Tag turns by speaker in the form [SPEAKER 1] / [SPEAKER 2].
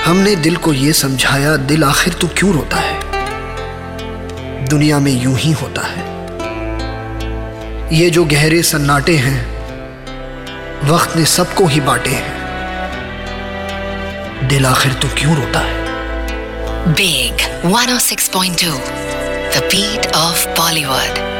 [SPEAKER 1] हमने दिल को ये समझाया, दिल आखिर तू क्यों रोता है, दुनिया में यूं ही होता है। ये जो गहरे सन्नाटे हैं, वक्त ने सबको ही बांटे हैं, दिल आखिर तू क्यों रोता है।
[SPEAKER 2] Big 106.2, the beat of Bollywood.